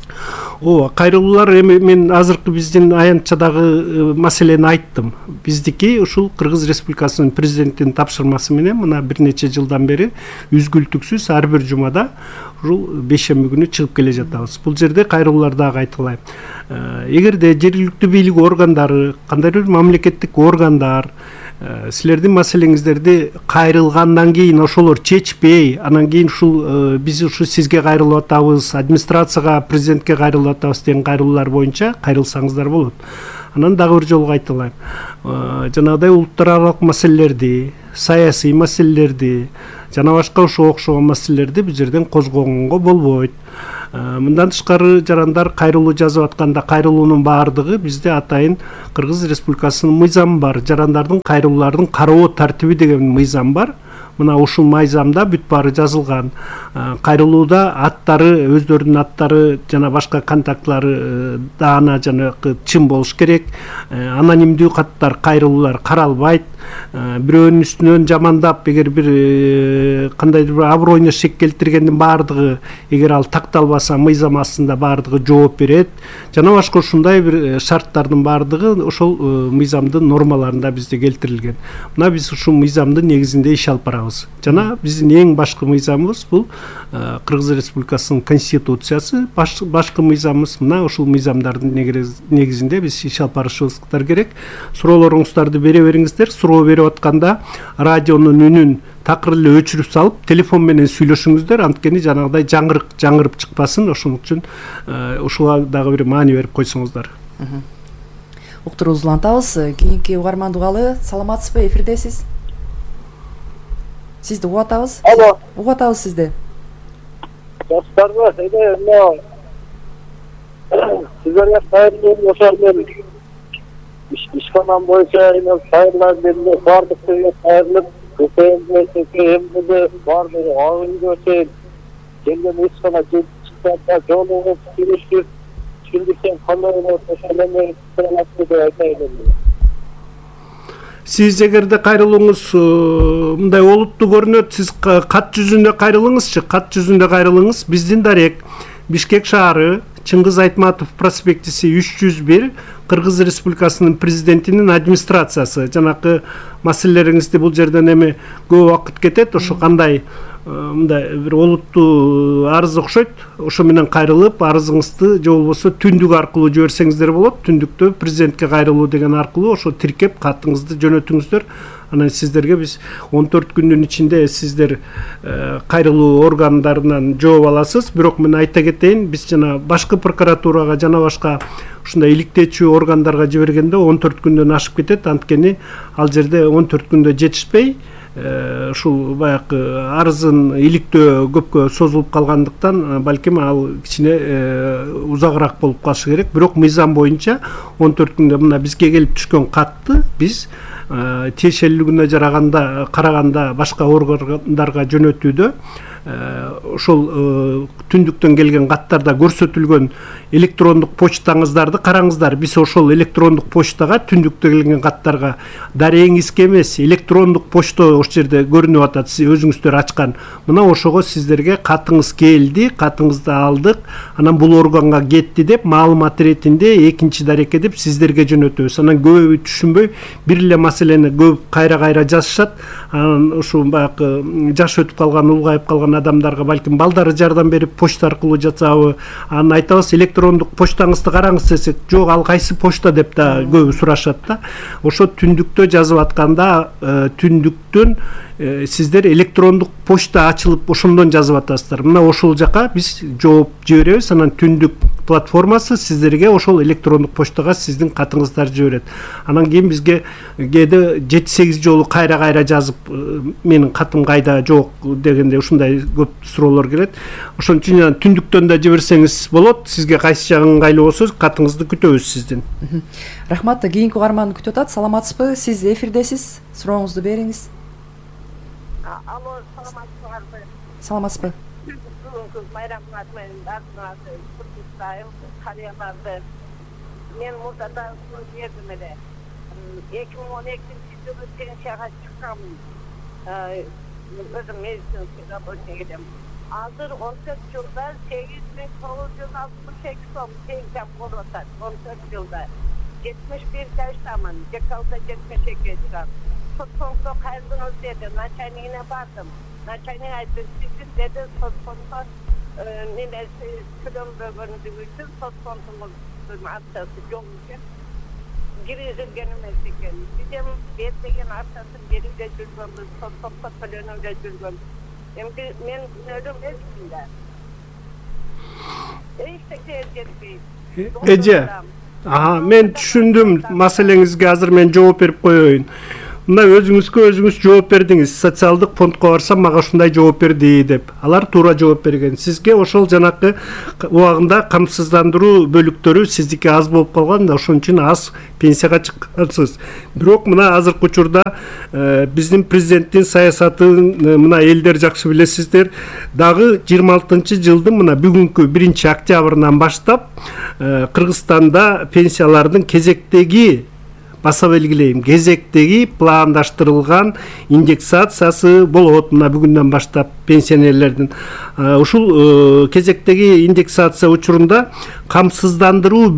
Ооба, кайрылуулар эми мен азыркы биздин аянтчадагы маселени айттым. Биздики ушул Кыргыз Республикасынын президентинин тапшырмасы менен мына бир нече жылдан бери үзгүлтүксүз ар бир жумада ушул бейшемби күнү чыгып келе жатабыз. Бул жерде кайрылуулар дагы айтылайм. Эгерде жергиликтүү бийлик органдары, кандайдыр бир мамлекеттик органдар силердин маселеңиздерди кайрылгандан кийин ошолор чечпей, анан кийин ушул биз ушу сизге кайрылып атабыз, администрацияга, президентке кайрылып атабыз деген кайрылуулар боюнча кайрылсаңыздар болот. Анан дагы бир жолу айтылайм. Жанагыдай улуттар аралык маселелерди, саясий маселелерди, жана башка ошого окшогон маселелерди бул жерден козгогонго болбойт. Мындан тышкары жарандар кайрылуу жазып атканда кайрылуунун баардыгы бизде атайын Кыргыз Республикасынын мыйзамы бар. Жарандардын кайрылуулардын кароо тартиби деген мыйзам бар. Мына ушул мыйзамда бүт баары жазылган. Кайрылууда аттары, өздөрүнүн аттары жана башка контактлары даана жана чын болуш керек. Анонимдүү каттар, кайрылуулар каралбайт. Бирөөнүн үстүнөн жамандап, эгер бир кандайдыр бир аброюна шек келтиргендин баардыгы, эгер ал такталбаса, мыйзам астында баардыгы жооп берет. Жана башка ушундай бир шарттардын баардыгы ошол мыйзамдын нормаларында бизде келтирилген. Мына биз ушул мыйзамдын негизинде иш алып барабыз. Жана биздин эң башкы мыйзамыбыз бул Кыргыз Республикасынын конституциясы, башкы мыйзамыбыз. Мына ушул мыйзамдардын негизинде биз иш алып барышыбыз керек. Суроолоруңуздарды бере бериңиздер. Суроо берип атканда радионун үнүн такыр эле өчүрүп салып, телефон менен сүйлөшүңүздөр, анткени жанагыдай жаңырып чыкпасын. Ошон үчүн ушуга дагы бир маани берип койсоңуздар.
Уктуруубузду улантабыз. Кийинки угарманды угалы. Саламатсызбы, эфирдесиз? Сизди угуп атабыз.
Алло.
Угуп атабыз сизди.
Жакшыларбы? Сиздерге кайрылуу ошол ишканам боюнча кайрылар бериле, баардыгы кайрылып, баардыгы айылга чейин келген ишкана чыкканда жолугуп сүйлөшүп, түшүндүрсөм кандай болот, ошолорду деп айтайын.
Сиз эгерде кайрылууңуз мындай олуттуу көрүнөт, сиз кат жүзүндө кайрылыңызчы, кат жүзүндө кайрылыңыз. Биздин дарек Бишкек шаары, Чыңгыз Айтматов проспектиси 301, Кыргыз Республикасынын президентинин администрациясы. Жанакы маселелериңизди бул жерден эми көп убакыт кетет, ошо кандай мындай бир олуттуу арыз окшойт. Ошо менен кайрылып, арызыңызды же болбосо түндүк аркылуу жиберсеңиздер болот. Түндүктө президентке кайрылуу деген аркылуу ошо тиркеп катыңызды жөнөтүңүздөр. Анан сиздерге биз 14 күндүн ичинде сиздер кайрылуу органдарынан жооп аласыз. Бирок мен айта кетейин, биз жана башкы прокуратурага жана башка ушундай иликтөөчү органдарга жибергенде 14 күндөн ашып кетет. Анткени ал жерде 14 күндө жетишпей, ушул баягы арызын иликтөө көпкө созулуп калгандыктан балким ал кичине узагыраак болуп калышы керек. Бирок мыйзам боюнча 14 күндө мына бизге келип түшкөн катты биз тиешелүүлүгүнө караганда башка органдарга жөнөтүүдө ошол түндүктөн келген каттарда көрсөтүлгөн электрондук почтаңыздарды караңыздар. Биз ошол электрондук почтага түндүктө келген каттарга дарегиңизге эмес, электрондук почта ошол жерде көрүнүп атат. Сиз өзүңүздөр ачкан. Мына ошого сиздерге катыңыз келди, катыңызды алдык, анан бул органга кетти деп маалымат иретинде экинчи дареке деп сиздерге жөнөтөбүз. Анан көбү түшүнбөй бир эле маселени көп кайра жазышат. Анан ушул баягы жаш өтүп калган, улгайып калган адамдарга балким балдары жардам берип почта аркылуу жатсабы, анан айтабыз электрондук почтаңызды караңыз десек, жок ал кайсы почта деп да көбү сурашат да. Ошо түндүктө жазып атканда түндүктөн сиздер электрондук почта ачылып ошондон жазып атасыздар. Мына ошол жака биз жооп жиберебиз. Анан түндүк платформасы сиздерге ошол электрондук почтага сиздин катыңыздарды жиберет. Анан кийин бизге кээде 7-8 жолу кайра жазып менин катым кайда, жок дегенде ушундай көп суроолор келет. Ошон үчүн түндүктөн да жиберсеңиз болот. Сизге кайсы жагы ыңгайлуу болсо катыңызды күтөбүз сиздин.
Рахмат. Кийинки угарман күтүп атат. Саламатсызбы? Сиз эфирдесиз. Сурооңузду бериңиз.
Алло, саламатсызбы?
Саламатсызбы?
Бүгүнкү майрамыңар менен артыңарды куттуктайм, карыяларды. Мен мурдада бердим эле. 2012-жылы пенсияга чыкканмын. Өзүм медицинский работник элем. Азыр 14 жылда 8968 сом пенсиям болуп атат. 14 жылда 71 жаштамын. Декабрда 72-ге чыгам. Соцфондо кайрылыңыз деди, начальнигине бардым. Начальник айтты, сиздин деди соцфондо немеси төлөнбөгөнүгү үчүн соцфондуңуздун акчасы жок экен. Киргизилген эмес экен. Бизем бердеген акчасын берип эле жүргөнбүз, соцфондго төлөнүп эле жүргөн. Эми мен өлөм эсимде. Эчтеке жетпейт.
Эже, мен түшүндүм. Маселеңизге азыр мен жооп берип коеюн. Мына өзүңүз жооп бердиңиз. Социалдык фондко барсам мага ушундай жооп берди деп. Алар туура жооп берген. Сизге ошол жанакы убагында камсыздандыруу бөлүктөрү сиздики аз болуп калган да, ошон үчүн аз пенсияга чыккансыз. Бирок мына азыркы учурда биздин президенттин саясатын мына элдер жакшы билесиздер. Дагы 26-жылдын мына бүгүнкү 1-октябрынан баштап Кыргызстанда пенсиялардын кезектеги баса белгилейм, кезектеги пландаштырылган индексациясы болот. Мына бүгүндөн баштап пенсионерлердин ушул кезектеги индексация учурунда камсыздандыруу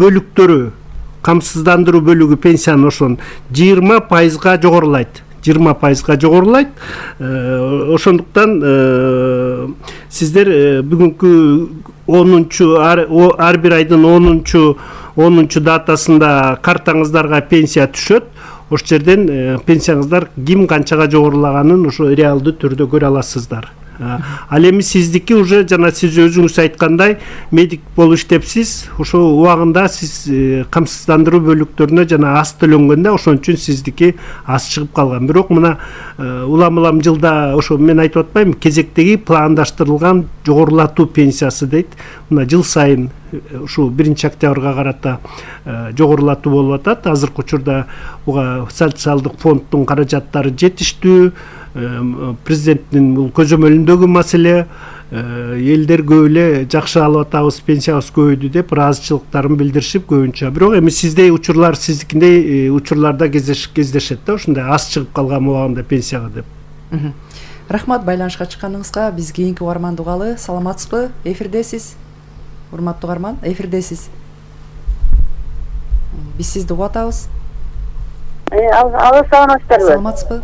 бөлүгү пенсиянын ошон 20%га жогорулайт. 20%га жогорулайт. Ошондуктан сиздер бүгүнкү 10-ар бир айдын 10-чу датасында картаңыздарга пенсия түшөт. Ошол жерден пенсияңыздар ким канчага жогорулаганын ошо реалдуу түрдө көрө аласыздар. Ал эми сиздики уже жана сиз өзүңүз айткандай медик болуп иштепсиз. Ошо убагында сиз камсыздандыруу бөлүктөрүнө жана аз төлөнгөндө ошон үчүн сиздики аз чыгып калган. Бирок мына улам жылда ошо мен айтып атпаймынбы, кезектеги пландаштырылган жогорулатуу пенсиясы дейт. Мына жыл сайын ушул 1-октябрга карата жогорулатуу болуп атат. Азыркы учурда буга социалдык фонддун каражаттары жетиштүү. Президенттин бул көзөмөлүндөгү маселе, элдер көп эле жакшы алып атабыз, пенсиябыз көбөйдү деп ыраазычылыктарын билдиришип көбүнчө. Бирок эми сиздей учурлар, сиздикиндей учурларда кездешет да, ушундай аз чыгып калган убагында пенсияга деп.
Рахмат байланышка чыкканыңызга. Биз кийинки угарманды угалы. Саламатсызбы? Эфирдесиз. Урматтуу угарман, эфирдесиз. Биз сизди угуп атабыз.
Алло, саламатсыздарбы?
Саламатсызбы?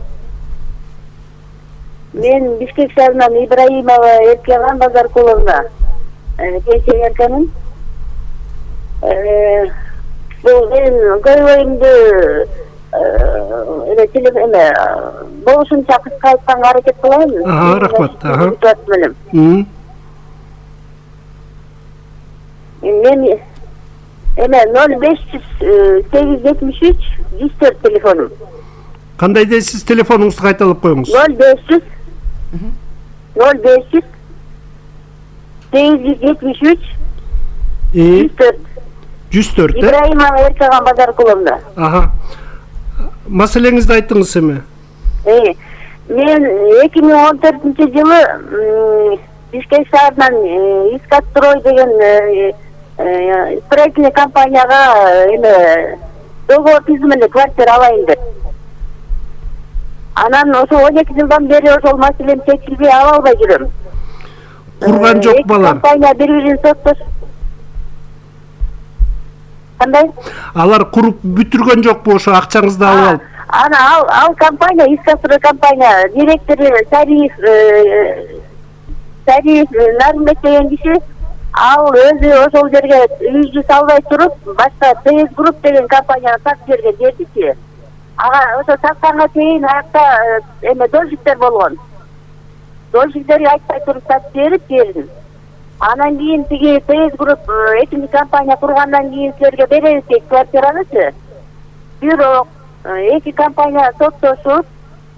Мен Бишкек шаарынан Ибраимова Эркеган Базаркуловна пенсионеркамын. Бул мен көйгөйүмдү болушунча кыска айтканга аракет кылайын.
Рахмат.
Мен 050873-104 телефонум.
Кандай дейсиз? Телефонуңузду кайталап коюңуз.
050873-104.
Ибраимова
Эркеган Базаркуловна.
Маселеңизди айтыңыз эми.
Мен 2014-жылы Бишкек шаарынан Искастрой деген строительный компанияга договор түзүп квартира алайын деп. Анан ошо 12 жылдан бери ошол маселем чечилбей ала албай жүрөм.
Курган жок балар.
Компания бири-бирин соттош. Кандай?
Алар куруп бүтүргөн жокпу, ошо акчаңызды алып алып?
Ана ал компания, Искастрой компания директору Сариф Нармет деген киши, ал өзү ошол жерге үйдү салбай туруп, башка ТС Групп деген компанияга сатып жерге бердичи. Ага ошо сатканга чейин аякта должниктер болгон. Должниктерге айтпай туруп сатып берип жерин. Анан кийин тиги ТС Групп экинчи компания кургандан кийин силерге беребиз дейт квартиранычы. Бирок эки компания соттошуп,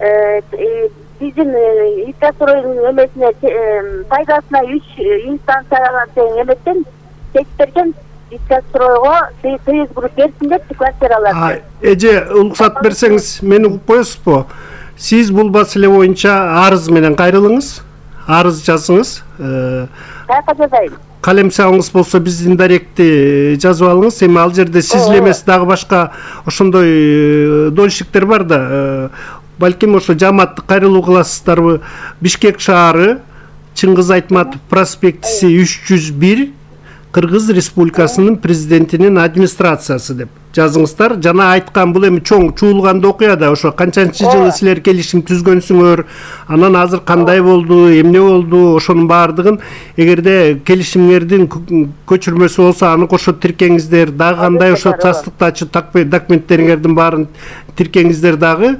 биздин Искастройдун эмесине пайдасына 3 инстанциялар тең эметтен чечип берген. Искастройго ТС Групп берсин депти квартираларды.
Эже уруксат берсеңиз, мени угуп коесузбу? Сиз бул маселе боюнча арыз менен кайрылыңыз, арыз жазыңыз.
Каяка жазайын?
Калем сагыңыз болсо биздин даректи жазып алыңыз. Эми ал жерде сиз эле эмес, дагы башка ошондой дольщиктер бар да. Балким ошо жамааттык кайрылуу кыласыздарбы? Бишкек шаары, Чыңгыз Айтматов проспектиси 301, Кыргыз Республикасынын президентинин администрациясы деп жазыңыздар. Жана айткан бул эми чоң чуулганда окуя да, ошо канчанчы жылы силер келишим түзгөнсүңөр, анан азыр кандай болду, эмне болду, ошонун баардыгын эгерде келишимдердин көчүрмөсү болсо аны кошо тиркеңиздер, дагы кандай ошо тастыктачы документтериңердин баарын тиркеңиздер дагы,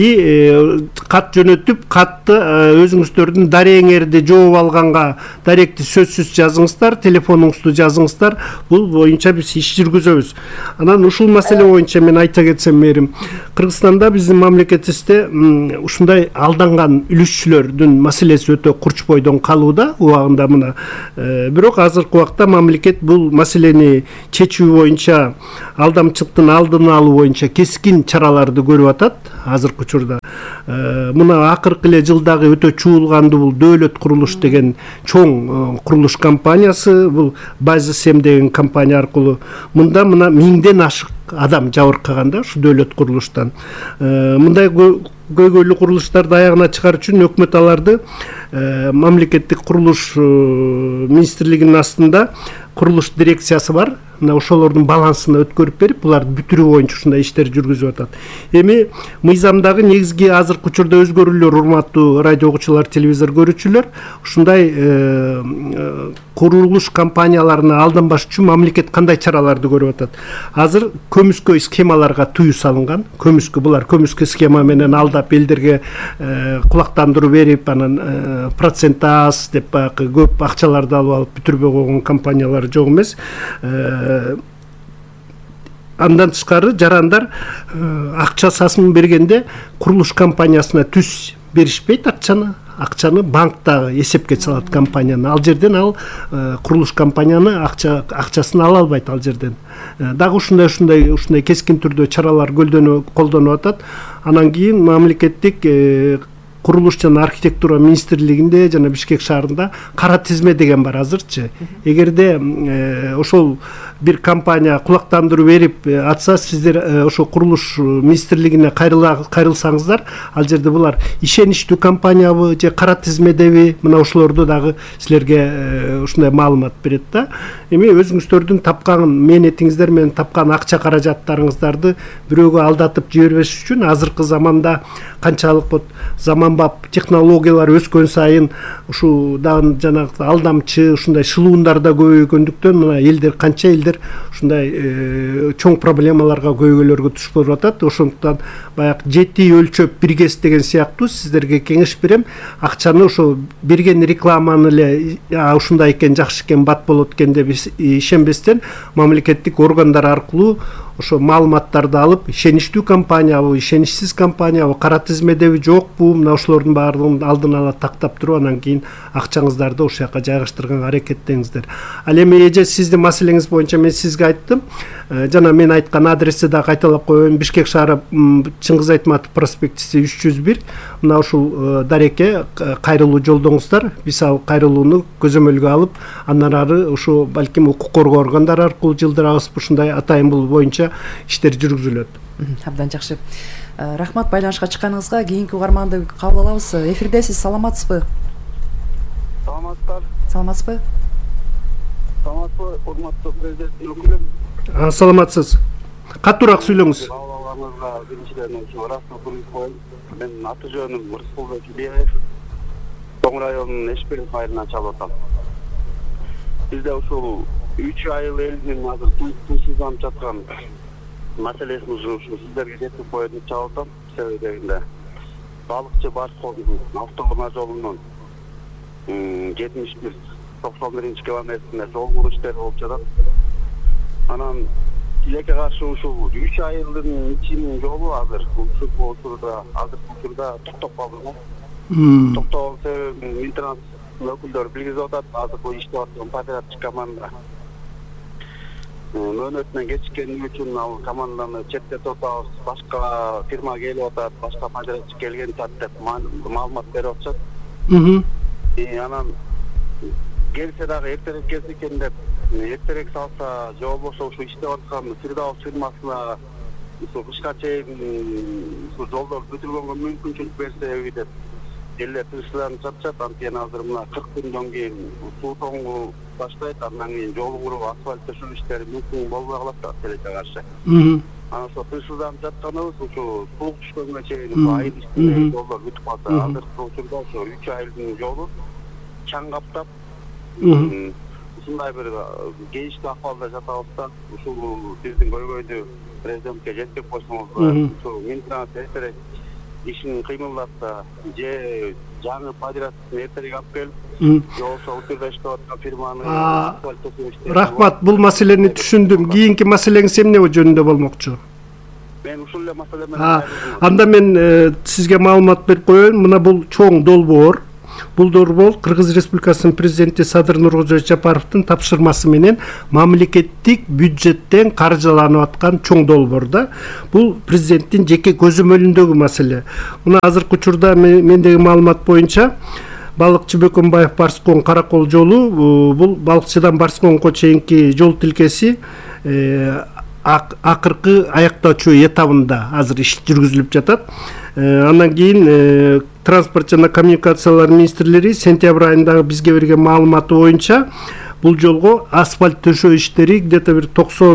кат жөнөтүп, катты өзүңүздөрдүн дарегиңерди жооп алганга даректи сөзсүз жазыңыздар, телефонуңузду жазыңыздар. Бул боюнча биз иш жүргүзөбүз. Анан ушул маселе боюнча мен айта кетсем мээрим, Кыргызстанда биздин мамлекетибизде ушундай алданган үлүшчүлөрдүн маселеси өтө курч бойдон калууда убагында мына. Бирок азыркы убакта мамлекет бул маселени чечүү боюнча, алдамчылыктын алдын алуу боюнча кескин чараларды көрүп атат азыркы учурда. Мына акыркы эле жылдагы өтө чуулганды бул Дөөлөт курулуш деген чоң курулуш компаниясы, бул Базисем деген компания аркылуу мында мына 1000ден ашык адам жабыркаган да ушу Дөөлөт курулуштан. Мындай көйгөйлүү курулуштарды аягына чыгаруу үчүн өкмөт аларды мамлекеттик курулуш министрлигинин астында курулуш дирекциясы бар. Мына ошолордун балансына өткөрүп берип, буларды бүтүрүү боюнча ушундай иштер жүргүзүп атат. Эми мыйзамдагы негизги азыркы учурда өзгөрүүлөр, урматтуу радио окуучулар, телевизор көрүүчүлөр, ушундай курулуш компанияларына алданбаш үчүн мамлекет кандай чараларды көрүп атат? Азыр көмүскө схемаларга тыюу салынган. Булар көмүскө схема менен алдап элдерге кулактандыруу берип, анан процент аз деп баягы көп акчаларды алып алып бүтүрбөй койгон компаниялар жок эмес. Андан тышкары жарандар акчасын бергенде курулуш компаниясына түз беришпейт акчаны банктагы эсепке салат компанияны. Ал жерден курулуш компанияны акчасын ала албайт ал жерден. Дагы ушундай кескин түрдө чаралар колдонуп атат. Анан кийин мамлекеттик курулуш жана архитектура министрлигинде жана Бишкек шаарында кара тизме деген бар азырчы. Эгерде ошол бир компания кулактандыруу берип атса, сиздер ошо курулуш министрлигине кайрылсаңыздар, ал жерде булар ишеничтүү компаниябы же кара тизмедеби, мына ошолорду дагы силерге ушундай маалымат берет да. Эми өзүңүздөрдүн тапкан мээнетиңиздер менен тапкан акча каражаттарыңыздарды бирөөгө алдатып жибербеш үчүн азыркы заманда канчалык заманбап технологиялар өскөн сайын ушу жанагы алдамчы ушундай шылуундар да көбөйгөндүктөн мына канча элдер ушундай чоң проблемаларга, көйгөйлөргө туш болуп атат. Ошондуктан баягы жети өлчөп биргес деген сыяктуу сиздерге кеңеш берем. Акчаны ошо берген рекламаны эле ушундай экен, жакшы экен, бат болот экен деп ишенбестен мамлекеттик органдар аркылуу ошо маалыматтарды алып, ишеничтүү компаниябы, ишеничсиз компаниябы, кара тизмедеби, жокпу, мына ошолордун баардыгын алдын ала тактап туруп, анан кийин акчаңыздарды ошол жака жайгаштырганга аракеттеңиздер. Ал эми эже сиздин маселеңиз боюнча мен сизге айттым. Жана мен айткан адрести да кайталап коеюн. Бишкек шаары Чыңгыз Айтматов проспектиси 301. Мына ушул дарекке кайрылуу жолдоңуздар. Биз ал кайрылууну көзөмөлгө алып, андан ары ушу балким укук коргоо органдары аркылуу жылдырабыз. Ушундай атайын бул боюнча иштер жүргүзүлөт.
Абдан жакшы. Рахмат байланышка чыкканыңызга. Кийинки угарманды кабыл алабыз. Эфирдесиз, саламатсызбы?
Саламатсыздар.
Саламатсызбы?
Саламатсызбы, урматтуу президент өкүлүм.
Саламатсыз. Катуураак сүйлөңүз.
Биринчиден расмий көңүл коюм. Мен аты жөнүм Рыскулбек Илиев. Тоң районунун Эшберген айылынан чалып атам. Бизде ушул 3 айыл элинин азыр тынчсызданып жаткан маселесин ушу сиздерге жеткирип коеюн деп чалып атам. Себебинде балыкчы Барскондун автоунаа жолунун 71-91 жол куруу иштери болуп жатат. Анан тилекке каршы ушул 3 айылдын ичинин жолу азыр учурда токтоп калды. Токтогон себебин Минтранс өкүлдөрү билгизип атат. Азыр бул иштеп аткан подрядчик команда мөөнөтүнөн кечиккени үчүн ал команданы четте тотабыз, башка фирма келип атат, башка подрядчик келген саат деп маалымат берип атышат. Анан келсе дагы эртерээк келсе экен деп эртерээк салса, же болбосо ушу иштеп аткан Фирдаус фирмасына кышка чейин жолдор бүтүлгөнгө мүмкүнчүлүк берсе деп эле тынчсызданып жатышат. Анткени азыр мына 40 күндөн кийин суу тоңуу баштайт, андан кийин жол куруп, асфальт төшөө иштери мүмкүн болбой калат да тилекке каршы. Анан ошо тынчсызданып жатканыбыз ушу суу түшкөнгө чейин айыл ичинде жолдор бүтүп калса, азыркы учурда ошо 3 айылдын жолу чаң каптап ушундай бир кейиштүү акыбалда жатабыз да. Ушул биздин көйгөйдү президентке жеткирип койсоңуз, ушу Минтранс эртерээк ишин кыймылдатса, же жаңы подрядчыны эртерээк алып келип, же болбосо учурда иштеп аткан фирманы
Рахмат, бул маселени түшүндүм. Кийинки маселеңиз эмне жөнүндө болмокчу?
Мен ушул эле маселе менен.
Анда мен сизге маалымат берип коеюн. Мына бул чоң долбоор. Бул долбоор Кыргыз Республикасынын президенти Садыр Нуркожоевич Жапаровдун тапшырмасы менен мамлекеттик бюджеттен каржыланып аткан чоң долбоор да. Бул президенттин жеке көзөмөлүндөгү маселе. Мына азыркы учурда мендеги маалымат боюнча Балыкчы Бөкөнбаев Барскон Каракол жолу, бул Балыкчыдан Барсконго чейинки жол тилкеси акыркы аяктоочу этабында азыр иш жүргүзүлүп жатат. Андан кийин транспорт жана коммуникациялар министрлери сентябрь айында бизге берген маалыматы боюнча бул жолго асфальт төшөө иштери где-то бир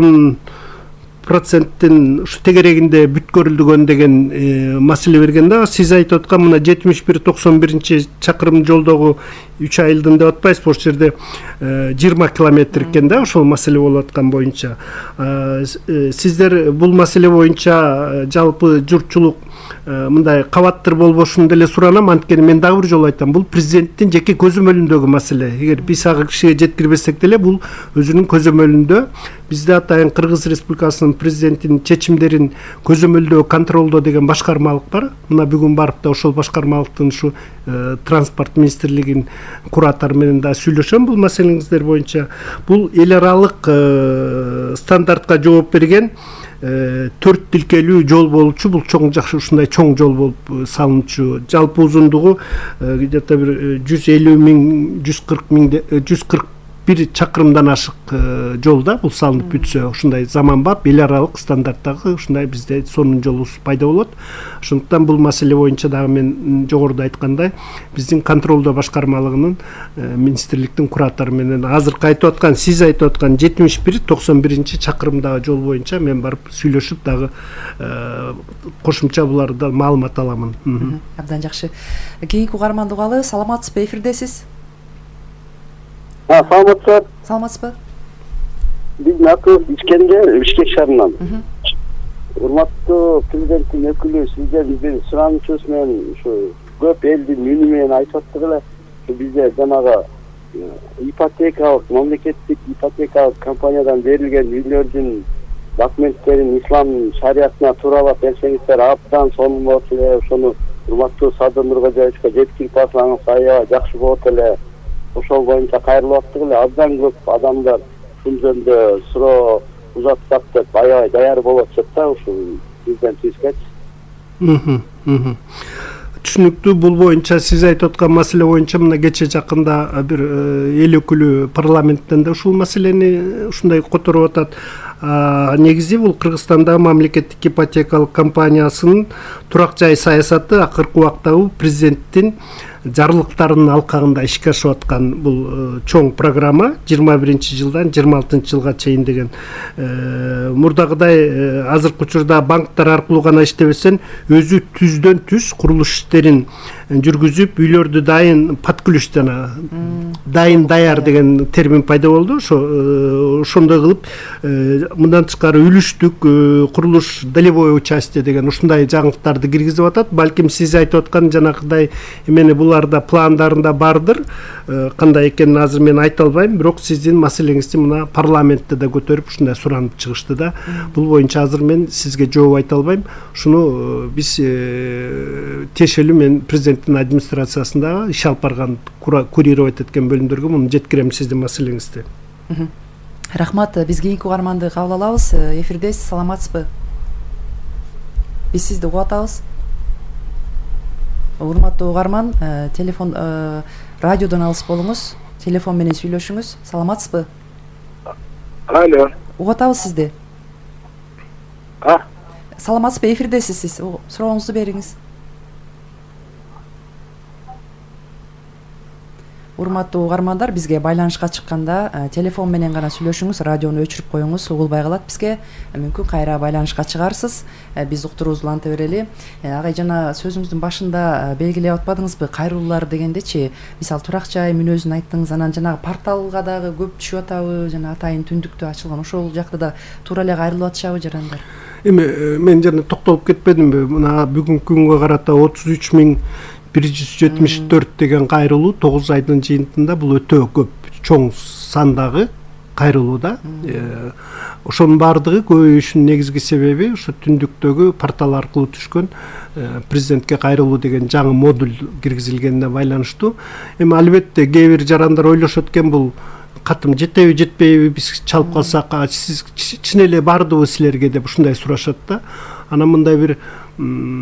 90%-тин ушу тегерегинде бүткөрүлгөн деген маселе берген да. Сиз айтып аткан мына 71-91 чакырым жолдогу 3 айылдын деп атпайсызбы, ошол жерде 20 километр экен да, ошол маселе болуп аткан боюнча. Сиздер бул маселе боюнча жалпы журтчулук мындай кабаттыр болбошун деле суранам. Анткени мен дагы бир жолу айтам, бул президенттин жеке көзөмөлүндөгү маселе. Эгер биз ага кишиге жеткирбесек деле, бул өзүнүн көзөмөлүндө. Бизде атайын Кыргыз Республикасынын президентинин чечимдерин көзөмөлдөө, контролдоо деген башкармалык бар. Мына бүгүн барып да ошол башкармалыктын ушу транспорт министрлигинин куратору менен да сүйлөшөм бул маселеңиздер боюнча. Бул эл аралык стандартка жооп берген 4 тилкелүү жол болчу. Бул чоң жакшы ушундай чоң жол болуп салынчу. Жалпы узундугу где-то бир 150 миң, 140 миң, 141 чакырымдан ашык жолда бул салынып бүтсө, ушундай заманбап эл аралык стандарттагы ушундай бизде сонун жолубуз пайда болот. Ошондуктан бул маселе боюнча дагы мен жогоруда айткандай биздин контролдоо башкармалыгынын министрликтин куратору менен азыркы айтып аткан, сиз айтып аткан 71-91 чакырымдагы жол боюнча мен барып сүйлөшүп дагы кошумча буларда маалымат аламын.
Абдан жакшы. Кийинки угарманды угалы. Саламатсызбы, эфирдесиз?
Саламатсызбы.
Саламатсызбы.
Биздин атыбыз Ишкенде, Бишкек шаарынан. Урматтуу президенттин өкүлү, сиздердин суранычыңыз менен ушу көп элдин үнү менен айтып аттык эле. Бизде жанагы ипотекалык, мамлекеттик ипотекалык компаниядан берилген үйлөрдүн документтерин ислам шариятына тууралап берсеңиздер абдан сонун болот эле. Ошону урматтуу Садыр Нуркожоевичке жеткирип барсаңыз аябай жакшы болот эле. Ошол боюнча кайрылып аттык эле. Абдан көп адамдар ушул жөнүндө суроо узатсак деп аябай даяр болуп атышат да ушул президентибизге.
Түшүнүктүү. Бул боюнча сиз айтып аткан маселе боюнча мына кече жакында бир эл өкүлү парламенттен да ушул маселени ушундай которуп атат. Негизи бул Кыргызстандагы мамлекеттик ипотекалык компаниясынын турак жай саясаты акыркы убакта президенттин жарлыктарынын алкагында ишке ашып аткан бул чоң программа 21-жылдан 26-жылга чейин деген. Мурдагыдай азыркы учурда банктар аркылуу гана иштебесен, өзү түздөн түз курулуш иштерин жүргүзүп, үйлөрдү дайын подкүлүш жана дайын даяр деген термин пайда болду. Ошондой кылып мындан тышкары үлүштүк курулуш долевой участие деген ушундай жаңылыктарды киргизип атат. Балким сиз айтып аткан жанагыдай эмени буларда пландарында бардыр. Кандай экенин азыр мен айта албайм, бирок сиздин маселеңизди мына парламентте да көтөрүп ушундай суранып чыгышты да. Бул боюнча азыр мен сизге жооп айта албайм. Ушуну биз тиешелүү мен президенттин администрациясында иш алып барган курировать эткен бөлүмдөргө муну жеткирем сиздин маселеңизди.
Рахмат, биз кийинки угарманды кабыл алабыз. Эфирдесиз, саламатсызбы? Биз сизди угуп атабыз. Урматтуу угарман, телефон радиодон алыс болуңуз, телефон менен сүйлөшүңүз. Саламатсызбы?
Алло.
Угуп атабыз сизди. Саламатсызбы? Эфирдесиз сиз. Сурооңузду бериңиз. Урматтуу угармандар, бизге байланышка чыкканда телефон менен гана сүйлөшүңүз, радиону өчүрүп коюңуз, угулбай калат бизге. Мүмкүн кайра байланышка чыгарсыз. Биз уктуруубузду уланта берели. Агай, жана сөзүңүздүн башында белгилеп атпадыңызбы, кайрылуулар дегендечи, мисалы турак жай мүнөзүн айттыңыз, анан жанагы порталга дагы көп түшүп атабы, жана атайын түндүктө ачылган ошол жакта да туура эле кайрылып атышабы жарандар?
Эми мен жана токтолуп кетпедимби? Мына бүгүнкү күнгө карата 33.174 деген кайрылуу 9 айдын жыйынтында бул өтө көп, чоң сандагы кайрылуу да. Ошонун баардыгы көбөйүшүнүн негизги себеби ошо түндүктөгү портал аркылуу түшкөн президентке кайрылуу деген жаңы модуль киргизилгенине байланыштуу. Эми албетте кээ бир жарандар ойлошот экен, бул катым жетеби жетпейби, биз чалып калсак, сиз чын эле бардыбы силерге деп ушундай сурашат да. Анан мындай бир